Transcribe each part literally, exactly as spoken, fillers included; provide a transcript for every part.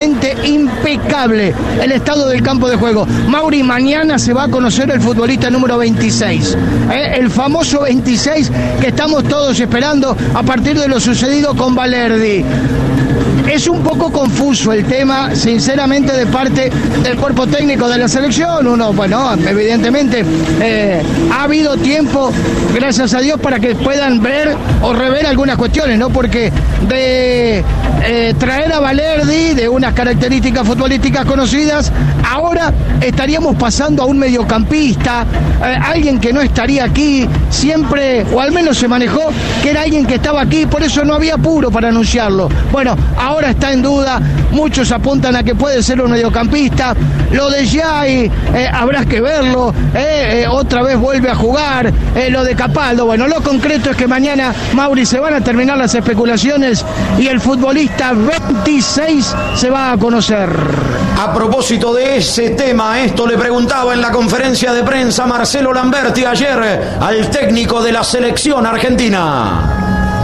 impecable el estado del campo de juego. Mauri, mañana se va a conocer el futbolista número veintiséis, ¿eh? El famoso veintiséis que estamos todos esperando a partir de lo sucedido con Valerdi. Es un poco confuso el tema, sinceramente, de parte del cuerpo técnico de la selección. Uno, bueno, evidentemente eh, ha habido tiempo, gracias a Dios, para que puedan ver o rever algunas cuestiones, ¿no? Porque de eh, traer a Valerdi, de unas características futbolísticas conocidas, ahora estaríamos pasando a un mediocampista, eh, alguien que no estaría aquí, siempre, o al menos se manejó que era alguien que estaba aquí, por eso no había apuro para anunciarlo. Bueno, ahora está en duda, muchos apuntan a que puede ser un mediocampista. Lo de Giai, eh, habrá que verlo, eh, eh, otra vez vuelve a jugar, eh, lo de Capaldo. Bueno, lo concreto es que mañana, Mauri, se van a terminar las especulaciones y el futbolista veintiséis se va a conocer. A propósito de ese tema, esto le preguntaba en la conferencia de prensa Marcelo Lamberti ayer al técnico de la selección argentina.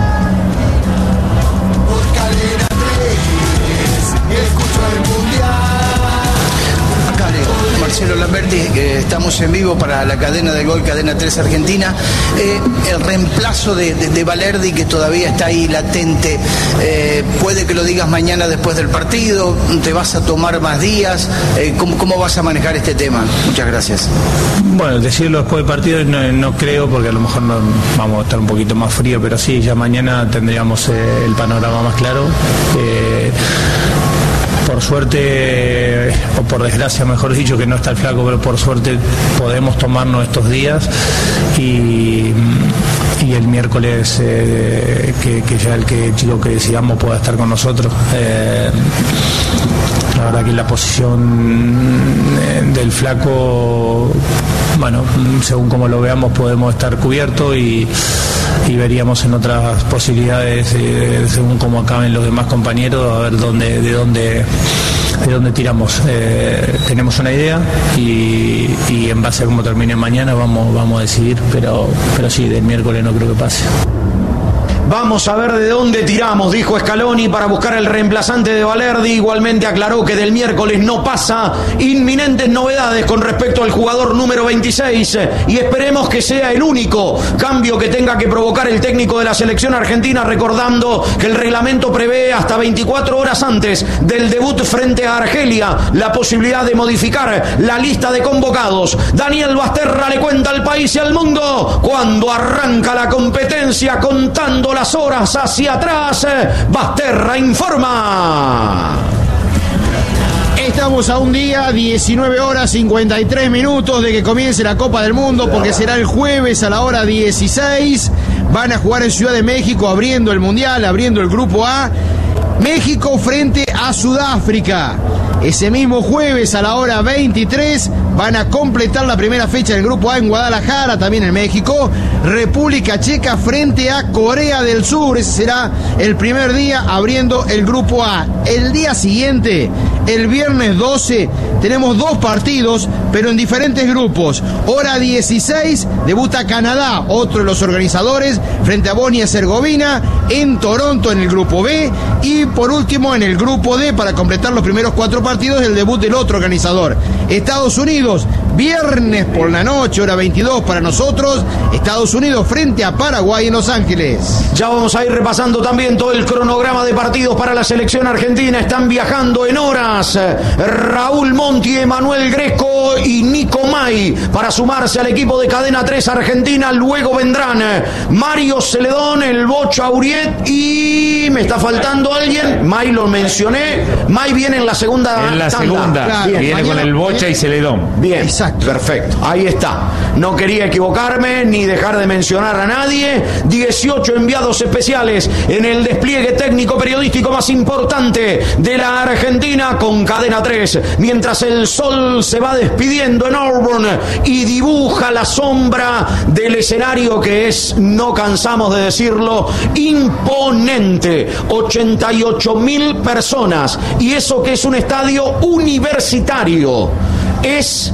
Marcelo Lamberti, eh, estamos en vivo para la cadena de Gol, Cadena tres Argentina. Eh, el reemplazo de, de, de Valerdi, que todavía está ahí latente, eh, puede que lo digas mañana después del partido, te vas a tomar más días, eh, ¿cómo, ¿cómo vas a manejar este tema? Muchas gracias. Bueno, decirlo después del partido no, no creo, porque a lo mejor no, vamos a estar un poquito más frío, pero sí, ya mañana tendríamos eh, el panorama más claro. Eh, Por suerte, o por desgracia mejor dicho, que no está el Flaco, pero por suerte podemos tomarnos estos días y, y el miércoles eh, que, que ya el que chico que decidamos pueda estar con nosotros. Eh, la verdad que la posición del Flaco, bueno, según como lo veamos podemos estar cubiertos y y veríamos en otras posibilidades eh, según cómo acaben los demás compañeros, a ver dónde, de dónde de dónde tiramos. Eh, tenemos una idea y, y en base a cómo termine mañana vamos, vamos a decidir, pero, pero sí, del miércoles no creo que pase. Vamos a ver de dónde tiramos, dijo Scaloni, para buscar el reemplazante de Valerdi. Igualmente aclaró que del miércoles no pasa. Inminentes novedades con respecto al jugador número veintiséis y esperemos que sea el único cambio que tenga que provocar el técnico de la selección argentina, recordando que el reglamento prevé hasta veinticuatro horas antes del debut frente a Argelia la posibilidad de modificar la lista de convocados. Daniel Basterra le cuenta al país y al mundo cuando arranca la competencia, contando las horas hacia atrás. Basterra informa. Estamos a un día, diecinueve horas cincuenta y tres minutos de que comience la Copa del Mundo, porque será el jueves a la hora dieciséis. Van a jugar en Ciudad de México, abriendo el Mundial, abriendo el Grupo A. México frente a Sudáfrica. Ese mismo jueves a la hora veintitrés van a completar la primera fecha del Grupo A en Guadalajara, también en México. República Checa frente a Corea del Sur. Ese será el primer día abriendo el Grupo A. El día siguiente, el viernes doce, tenemos dos partidos, pero en diferentes grupos. Hora dieciséis, debuta Canadá, otro de los organizadores, frente a Bosnia y Herzegovina, en Toronto en el Grupo B. Y por último, en el Grupo D, para completar los primeros cuatro partidos, el debut del otro organizador, Estados Unidos, viernes por la noche, hora veintidós para nosotros, Estados Unidos frente a Paraguay en Los Ángeles. Ya vamos a ir repasando también todo el cronograma de partidos para la selección argentina. Están viajando en horas Raúl Monti, Emanuel Greco y Nico May para sumarse al equipo de Cadena tres Argentina. Luego vendrán Mario Celedón, el Bocha Uriet y me está faltando alguien. May lo mencioné. May viene en la segunda En la tanda. segunda. Claro, viene mañana, con el Bocha y Celedón. Bien. Exacto. Perfecto. Ahí está. No quería equivocarme ni dejar de mencionar a nadie. dieciocho enviados especiales en el despliegue técnico periodístico más importante de la Argentina con Cadena tres. Mientras el sol se va despidiendo en Auburn y dibuja la sombra del escenario que es, no cansamos de decirlo, imponente. ochenta y ocho mil personas. Y eso que es un estadio universitario. Es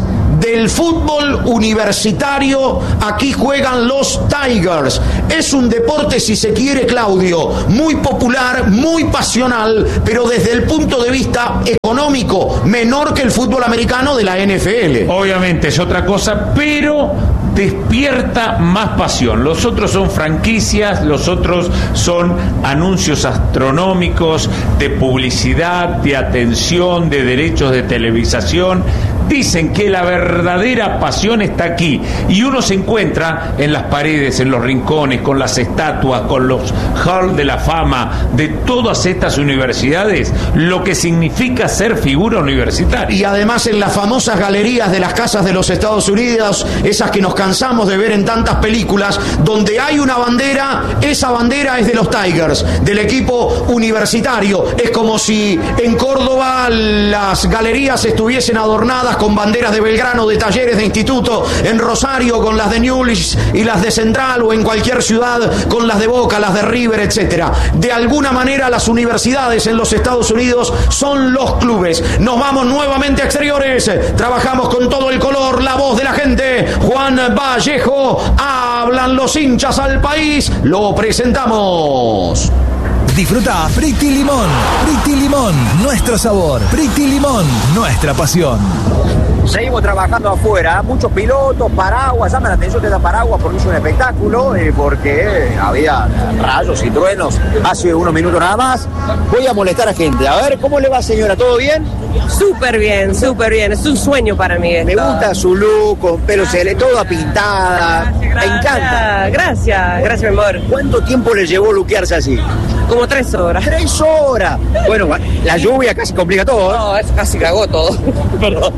del fútbol universitario, aquí juegan los Tigers. Es un deporte, si se quiere, Claudio, muy popular, muy pasional, pero desde el punto de vista económico, menor que el fútbol americano de la N F L. Obviamente es otra cosa, pero despierta más pasión. Los otros son franquicias, los otros son anuncios astronómicos de publicidad, de atención, de derechos de televisación. Dicen que la verdadera pasión está aquí y uno se encuentra en las paredes, en los rincones, con las estatuas, con los halls de la fama de todas estas universidades, lo que significa ser figura universitaria. Y además en las famosas galerías de las casas de los Estados Unidos, esas que nos cansamos de ver en tantas películas, donde hay una bandera, esa bandera es de los Tigers, del equipo universitario. Es como si en Córdoba las galerías estuviesen adornadas con banderas de Belgrano, de Talleres, de Instituto, en Rosario con las de Newell's y las de Central, o en cualquier ciudad con las de Boca, las de River, etcétera. De alguna manera las universidades en los Estados Unidos son los clubes. Nos vamos nuevamente a exteriores, trabajamos con todo el color, la voz de la gente, Juan Vallejo, hablan los hinchas al país, lo presentamos. Disfruta Pretty Limón. Pretty Limón, nuestro sabor. Pretty Limón, nuestra pasión. Seguimos trabajando afuera, muchos pilotos, paraguas, llaman la atención que da paraguas porque es un espectáculo, eh, porque había rayos y truenos hace unos minutos nada más. Voy a molestar a gente. A ver, ¿cómo le va, señora? ¿Todo bien? Súper bien, súper bien. Es un sueño para mí esto. Me gusta su look, con pelo cele, toda pintada. Gracias, me encanta. Gracias, gracias, mi amor. ¿Cuánto tiempo le llevó luquearse así? Como tres horas. ¡Tres horas! Bueno, la lluvia casi complica todo, ¿eh? No, eso casi cagó todo. Perdón.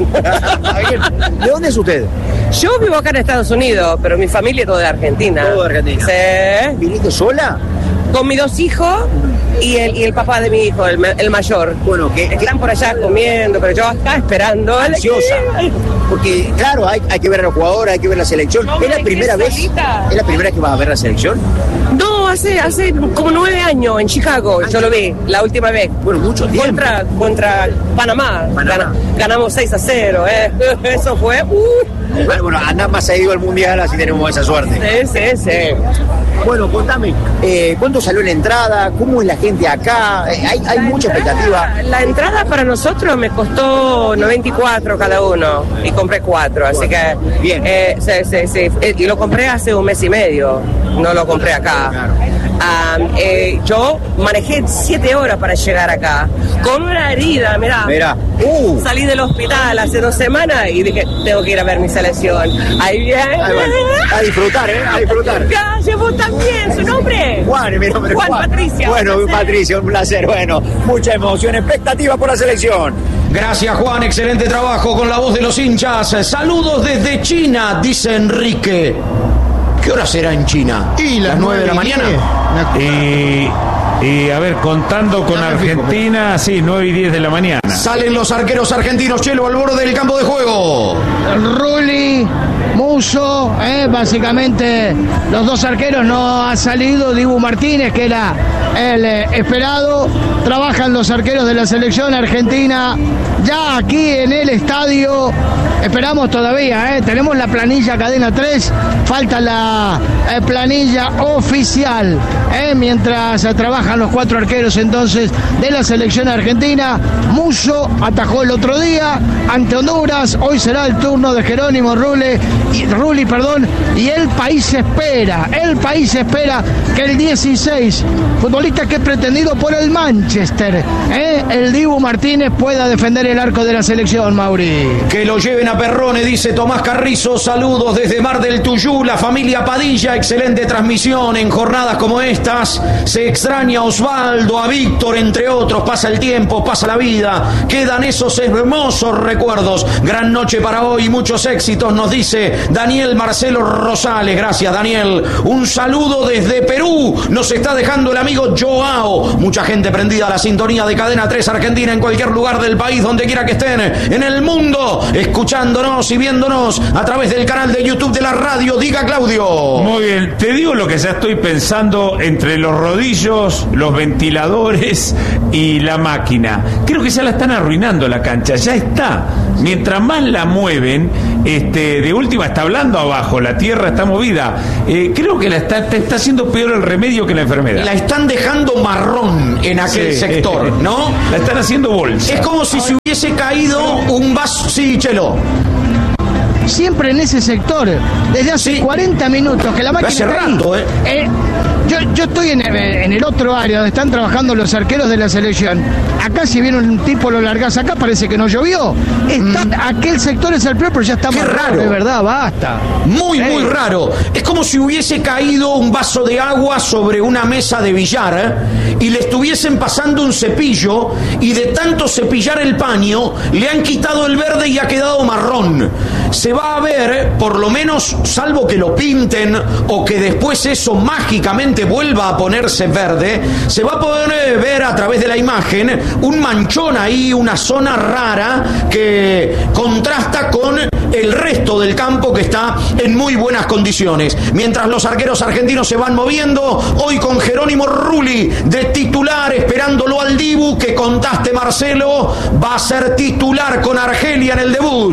¿De dónde es usted? Yo vivo acá en Estados Unidos, pero mi familia es toda de Argentina. Todo de Argentina. Sí. ¿Viniste sola? Con mis dos hijos y el, y el papá de mi hijo, el, el mayor. Bueno, que están por allá comiendo, pero yo acá esperando. Ansiosa. Porque, claro, hay, hay que ver a los jugadores, hay que ver la selección. No, ¿Es la primera vez? Solita. ¿Es la primera vez que vas a ver la selección? No, hace, hace como nueve años en Chicago, yo lo vi, la última vez. Bueno, mucho tiempo. Contra, contra Panamá. Panamá. Gan, ganamos seis a cero, ¿eh? Eso fue... Uh. Bueno, bueno, nada más ha ido al Mundial, así tenemos esa suerte. Sí, sí, sí. Bueno, contame, eh, ¿cuánto salió la entrada? ¿Cómo es la gente acá? Eh, ¿Hay, hay mucha entrada, expectativa? La entrada para nosotros me costó noventa y cuatro cada uno y compré cuatro, así que... Bien. Eh, sí, sí, sí. Eh, y lo compré hace un mes y medio, no lo compré acá. Claro. Um, eh, yo manejé siete horas para llegar acá, con una herida, mirá. Mirá. Uh. Salí del hospital hace dos semanas y dije, tengo que ir a ver mi selección. Ahí viene. Ay, bueno. A disfrutar, ¿eh? A disfrutar. Gracias, vos también. ¿Su nombre? Juan, mi nombre Juan, Juan Patricia. Bueno, Patricia, un placer. Bueno, mucha emoción, expectativa por la selección. Gracias, Juan, excelente trabajo con la voz de los hinchas. Saludos desde China, dice Enrique. ¿Qué hora será en China? Y las nueve de la mañana. Y, y a ver, contando con Argentina, sí, nueve y diez de la mañana. Salen los arqueros argentinos, Chelo, al borde del campo de juego. Rulli, Musso, eh, básicamente los dos arqueros no ha salido. Dibu Martínez, que era el eh, esperado. Trabajan los arqueros de la selección argentina ya aquí en el estadio. Esperamos todavía, eh. Tenemos la planilla Cadena tres, falta la eh, planilla oficial, eh, mientras eh, trabajan los cuatro arqueros entonces de la selección argentina. Musso atajó el otro día ante Honduras, hoy será el turno de Jerónimo Rulli, y, Rulli, perdón, y el país espera, el país espera que el dieciséis, futbolista que es pretendido por el Manchester, eh, el Dibu Martínez, pueda defender el arco de la selección, Mauri. Que lo lleven a Perrone, dice Tomás Carrizo. Saludos desde Mar del Tuyú, la familia Padilla. Excelente transmisión en jornadas como estas. Se extraña a Osvaldo, a Víctor, entre otros. Pasa el tiempo, pasa la vida. Quedan esos hermosos recuerdos. Gran noche para hoy, muchos éxitos, nos dice Daniel Marcelo Rosales. Gracias, Daniel. Un saludo desde Perú. Nos está dejando el amigo Joao. Mucha gente prendida a la sintonía de Cadena tres Argentina en cualquier lugar del país, donde quiera que estén en el mundo, escuchándonos y viéndonos a través del canal de YouTube de la radio. Diga, Claudio. Muy bien, te digo lo que ya estoy pensando entre los rodillos, los ventiladores y la máquina. Creo que ya la están arruinando la cancha, ya está, mientras más la mueven, este, de última está hablando abajo, la tierra está movida. Eh, creo que la está, está, está haciendo peor el remedio que la enfermedad. La están dejando marrón en aquel sí, sector, ¿no? La están haciendo bolsa. Es como si se hubiese caído un vaso. Sí, Chelo. Siempre en ese sector, desde hace sí. cuarenta minutos que la máquina hace está rato, ahí. Eh. Eh, yo, yo estoy en el, en el otro área donde están trabajando los arqueros de la selección. Acá si viene un tipo lo largás acá, parece que no llovió. Está, mm. Aquel sector es el peor, pero ya está muy raro. De verdad, basta. Muy, eh. muy raro. Es como si hubiese caído un vaso de agua sobre una mesa de billar ¿eh? y le estuviesen pasando un cepillo y de tanto cepillar el paño le han quitado el verde y ha quedado marrón. Se va a ver, por lo menos, salvo que lo pinten o que después eso mágicamente vuelva a ponerse verde, se va a poder ver a través de la imagen un manchón ahí, una zona rara que contrasta con el resto del campo que está en muy buenas condiciones. Mientras los arqueros argentinos se van moviendo, hoy con Jerónimo Rulli de titular, esperándolo al Dibu, que contaste, Marcelo, va a ser titular con Argelia en el debut.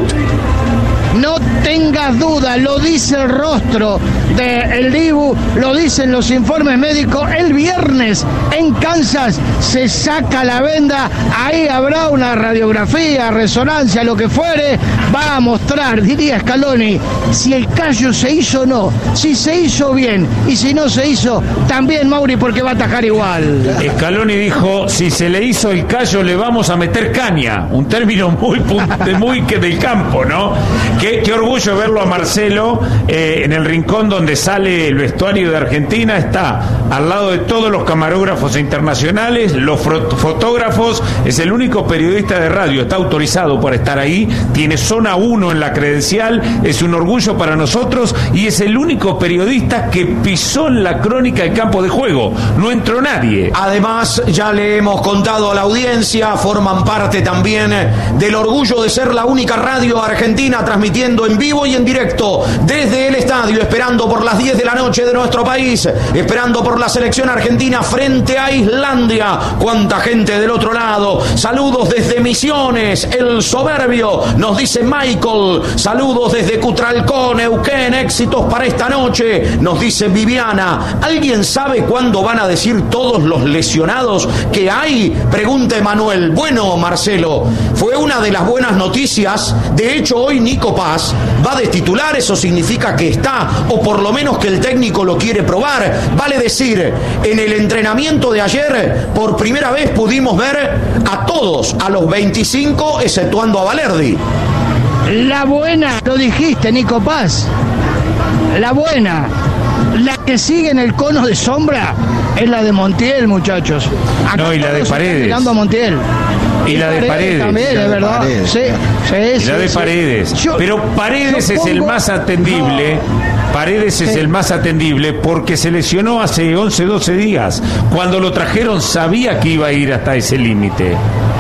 No tengas duda, lo dice el rostro del Dibu, lo dicen los informes médicos. El viernes en Kansas se saca la venda, ahí habrá una radiografía, resonancia, lo que fuere, va a mostrar, diría Scaloni, si el callo se hizo o no, si se hizo bien y si no se hizo, también, Mauri, porque va a atajar igual. Scaloni dijo, si se le hizo el callo le vamos a meter caña, un término muy, muy que del campo, ¿no? Qué, qué orgullo verlo a Marcelo eh, en el rincón donde sale el vestuario de Argentina. Está al lado de todos los camarógrafos internacionales, los fotógrafos. Es el único periodista de radio, está autorizado por estar ahí. Tiene zona uno en la credencial. Es un orgullo para nosotros y es el único periodista que pisó en la crónica del campo de juego. No entró nadie. Además, ya le hemos contado a la audiencia, forman parte también del orgullo de ser la única radio argentina transmitiendo en vivo y en directo desde el estadio, esperando por las diez de la noche de nuestro país, esperando por la selección argentina frente a Islandia. Cuánta gente del otro lado. Saludos desde Misiones, el soberbio, nos dice Michael. Saludos desde Cutralcón, Neuquén, éxitos para esta noche, nos dice Viviana. ¿Alguien sabe cuándo van a decir todos los lesionados que hay? Pregunta Emanuel. Bueno, Marcelo, fue una de las buenas noticias. De hecho, hoy Nico Paz va de titular, eso significa que está, o por lo menos que el técnico lo quiere probar. Vale decir, en el entrenamiento de ayer, por primera vez pudimos ver a todos, a los veinticinco, exceptuando a Balerdi. La buena, lo dijiste, Nico Paz. La buena, la que sigue en el cono de sombra, es la de Montiel, muchachos. Acá no, y la de Paredes. Mirando a Montiel. Y la de Paredes. También, es verdad. Sí, sí, y sí, la de sí. Paredes. Yo, Pero Paredes es pongo... el más atendible. No. Paredes sí. es el más atendible porque se lesionó hace once, doce días. Cuando lo trajeron sabía que iba a ir hasta ese límite.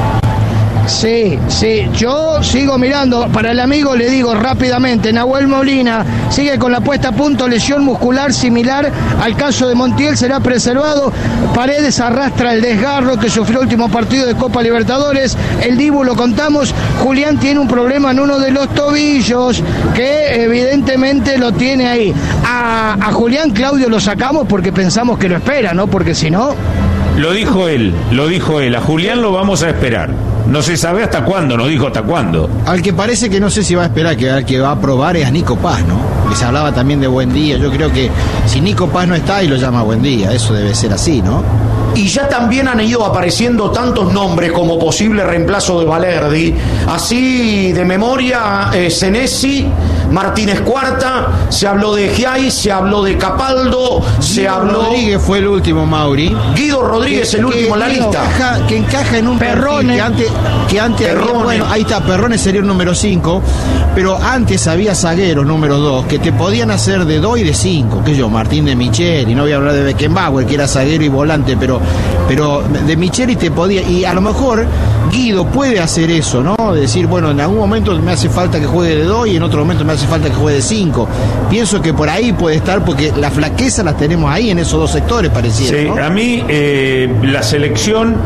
Sí, sí, yo sigo mirando. Para el amigo le digo rápidamente, Nahuel Molina sigue con la puesta a punto, lesión muscular similar al caso de Montiel, será preservado. Paredes arrastra el desgarro que sufrió el último partido de Copa Libertadores. El Dibu lo contamos, Julián tiene un problema en uno de los tobillos que evidentemente lo tiene ahí. A, a Julián, Claudio, lo sacamos porque pensamos que lo espera, ¿no? Porque si no... Lo dijo él, lo dijo él, a Julián lo vamos a esperar. No se sabe hasta cuándo, no dijo hasta cuándo. Al que parece que no sé si va a esperar, que al que va a probar es a Nico Paz, ¿no? Porque se hablaba también de Buendía. Yo creo que si Nico Paz no está, y lo llama Buendía, eso debe ser así, ¿no? Y ya también han ido apareciendo tantos nombres como posible reemplazo de Balerdi. Así de memoria, eh, Senesi, Martínez Cuarta, se habló de Giai, se habló de Capaldo, se Guido habló... Rodríguez fue el último, Mauri. Guido Rodríguez, que, el último en la lista. Encaja, que encaja en un Perrone. Que antes, que antes había, bueno, ahí está, Perrone sería el número cinco, pero antes había zagueros número dos, que te podían hacer de dos y de cinco, que yo, Martín de Micheli, no voy a hablar de Beckenbauer, que era zaguero y volante, pero, pero de Micheli te podía, y a lo mejor Guido puede hacer eso, ¿no? De decir, bueno, en algún momento me hace falta que juegue de dos y en otro momento me hace falta que juegue de cinco. Pienso que por ahí puede estar, porque la flaqueza las tenemos ahí en esos dos sectores, pareciera. Sí, ¿no? A mí eh, la selección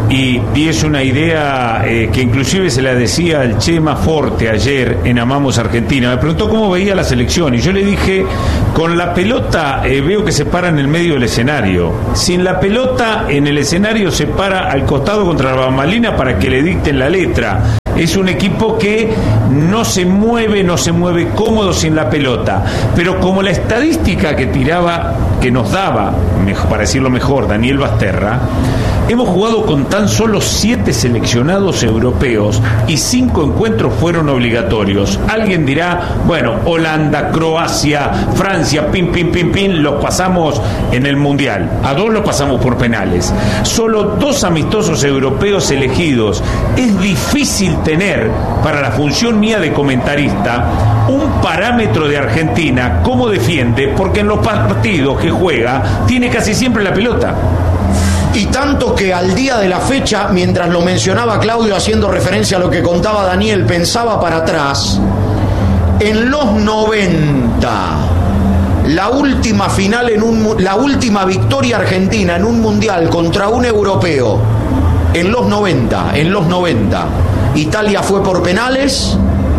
y, y es una idea eh, que inclusive se la decía al Chema Forte ayer en Amamos Argentina. Me preguntó cómo veía la selección y yo le dije, con la pelota eh, veo que se para en el medio del escenario. Sin la pelota en el escenario se para al costado contra la bambalina para que le dicten la letra. Es un equipo que no se mueve, no se mueve cómodo sin la pelota. Pero como la estadística que tiraba, que nos daba, para decirlo mejor, Daniel Basterra, hemos jugado con tan solo siete seleccionados europeos y cinco encuentros fueron obligatorios. Alguien dirá, bueno, Holanda, Croacia, Francia, pim, pim, pim, pim, los pasamos en el Mundial. A dos los pasamos por penales. Solo dos amistosos europeos elegidos. Es difícil tener, para la función mía de comentarista, un parámetro de Argentina, cómo defiende, porque en los partidos que juega tiene casi siempre la pelota. Y tanto que al día de la fecha, mientras lo mencionaba Claudio haciendo referencia a lo que contaba Daniel, pensaba para atrás, en los noventa, la última final en un, la última victoria argentina en un mundial contra un europeo, en los noventa, en los noventa, Italia fue por penales.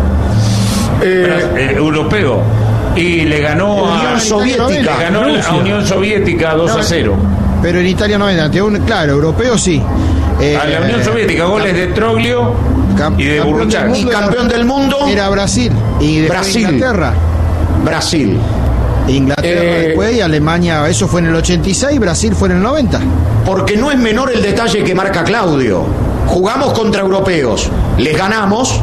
Eh, eh, europeo. Y le ganó a Unión Soviética. Le ganó a Unión Soviética dos a cero. Pero en Italia no era, claro, europeo sí. Eh, a la Unión Soviética, goles de Troglio y de Burruchaga. Y campeón del mundo era Brasil. Y después Brasil. Inglaterra. Brasil. Inglaterra eh, después y Alemania, eso fue en el ochenta y seis, Brasil fue en el noventa. Porque no es menor el detalle que marca Claudio. Jugamos contra europeos, les ganamos,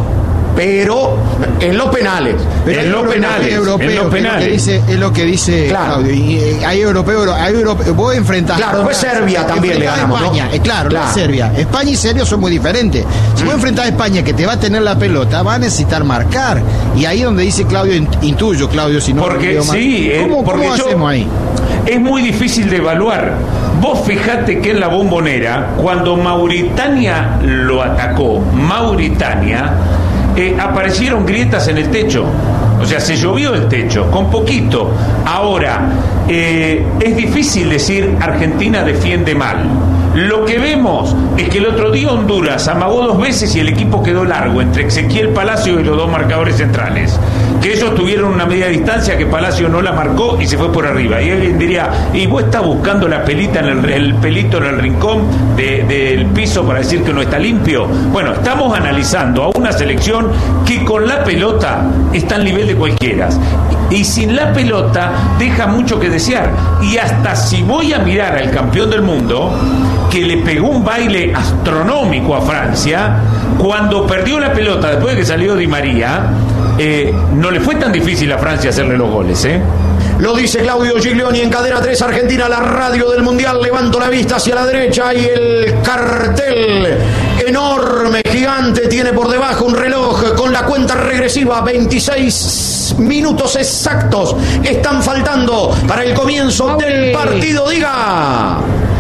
pero en los penales. Pero en los penales. Europeo, en los penales. Es lo que dice, es lo que dice claro. Claudio. Y, eh, hay europeos, hay europeo, vos enfrentás. Claro, después Serbia también le ganamos. España, ¿no? eh, claro, claro. No es Serbia. España y Serbia son muy diferentes. Si mm. vos enfrentás a España, que te va a tener la pelota, va a necesitar marcar. Y ahí es donde dice Claudio, intuyo, Claudio, si no. Porque sí, eh, ¿Cómo, porque ¿cómo yo, hacemos ahí? Es muy difícil de evaluar. Vos fijate que en la Bombonera, cuando Mauritania lo atacó, Mauritania, eh, aparecieron grietas en el techo. O sea, se llovió el techo, con poquito. Ahora, eh, es difícil decir Argentina defiende mal. Lo que vemos es que el otro día Honduras amagó dos veces y el equipo quedó largo entre Ezequiel Palacio y los dos marcadores centrales. Que ellos tuvieron una media distancia que Palacio no la marcó y se fue por arriba. Y alguien diría, ¿y vos estás buscando la pelita en el, el pelito en el rincón de, del piso para decir que no está limpio? Bueno, estamos analizando a una selección que con la pelota está al nivel de cualquiera. Y sin la pelota deja mucho que desear. Y hasta si voy a mirar al campeón del mundo, que le pegó un baile astronómico a Francia, cuando perdió la pelota después de que salió Di María, eh, no le fue tan difícil a Francia hacerle los goles, ¿eh? Lo dice Claudio Giglioni en Cadena tres Argentina, la radio del Mundial. Levanto la vista hacia la derecha y el cartel enorme, gigante, tiene por debajo un reloj con la cuenta regresiva. veintiséis minutos exactos están faltando para el comienzo del partido. Diga.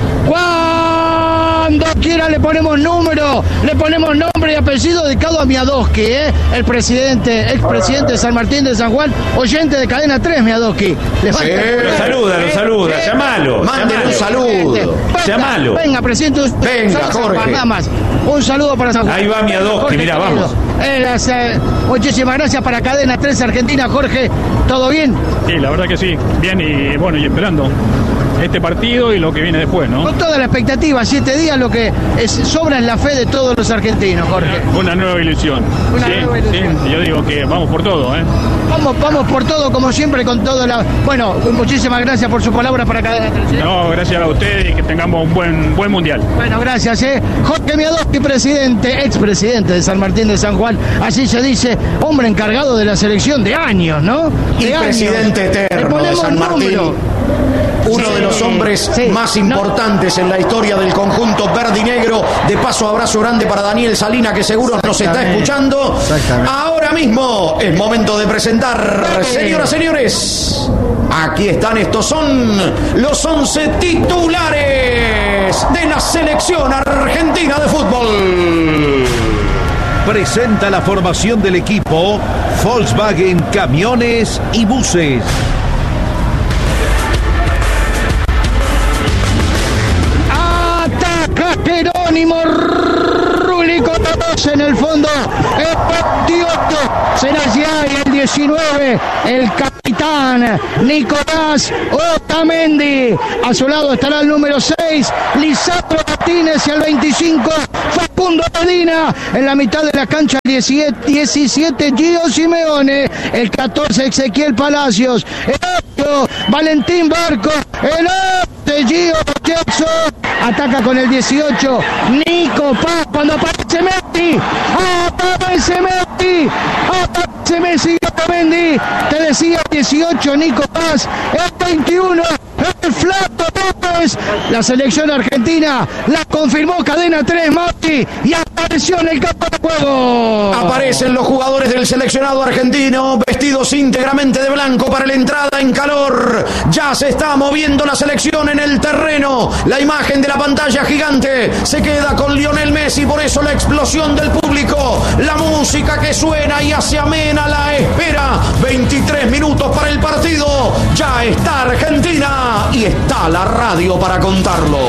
Cuando quiera le ponemos número, le ponemos nombre y apellido dedicado a Miadoski, ¿eh? El presidente, expresidente de San Martín de San Juan, oyente de Cadena tres, Miadoski. Le sí, lo saluda, lo saluda, ¿eh? Llamalo. Mándale un saludo. Venga, llamalo. Venga, presidente. Venga, Jorge. Un saludo para San Juan. Ahí va Miadoski, mira, vamos. Eh, las, eh, muchísimas gracias para Cadena tres Argentina, Jorge. ¿Todo bien? Sí, la verdad que sí. Bien y bueno, y esperando este partido y lo que viene después, ¿no? Con toda la expectativa, siete días, lo que es, sobra en la fe de todos los argentinos, Jorge. Una, una nueva ilusión. Una sí, nueva ilusión. Sí, yo digo que vamos por todo, ¿eh? Vamos, vamos por todo, como siempre, con todo la... Bueno, muchísimas gracias por su palabra para Cadena tres. No, gracias a ustedes y que tengamos un buen buen mundial. Bueno, gracias, ¿eh? Jorge Miadoski, presidente, expresidente de San Martín de San Juan, así se dice, hombre encargado de la selección de años, ¿no? De y años. Presidente eterno de San Martín. Número. Uno sí, de los hombres sí, más importantes no. en la historia del conjunto verde y negro. De paso, abrazo grande para Daniel Salina, que seguro nos está escuchando. Ahora mismo es momento de presentar, señoras, señores. Aquí están, estos son los once titulares de la selección argentina de fútbol. Presenta la formación del equipo Volkswagen Camiones y Buses. Jerónimo en el fondo. El veintiocho será ya y el diecinueve el capitán Nicolás Otamendi. A su lado estará el número seis, Lisandro Martínez, y el veinticinco, Facundo Medina. En la mitad de la cancha, el diecisiete, Gio Simeone. El catorce, Ezequiel Palacios. El ocho, Valentín Barco. El once, Gio Jackson. Ataca con el dieciocho, Nico Paz. Cuando aparece Messi, aparece Messi, aparece Messi, Otamendi. Te decía dieciocho, Nico Paz. El veintiuno, el Flaco López. La selección argentina la confirmó Cadena tres, Mati, y apareció en el campo de juego. Aparecen los jugadores del seleccionado argentino vestidos íntegramente de blanco para la entrada en calor. Ya se está moviendo la selección en el terreno. La imagen de la pantalla gigante se queda con Lionel Messi, por eso la explosión del público, la música que suena y hace amena la espera. veintitrés minutos para el partido. Ya está Argentina y está la radio para contarlo.